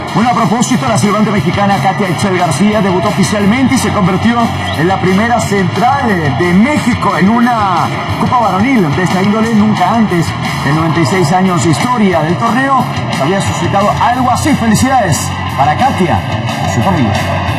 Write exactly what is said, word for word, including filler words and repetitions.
Bueno, a propósito, la silbante mexicana Katia Itzel García debutó oficialmente y se convirtió en la primera central de México en una Copa Varonil de esta índole. Nunca antes, en noventa y seis años de historia del torneo, se había suscitado algo así. Felicidades para Katia y su familia.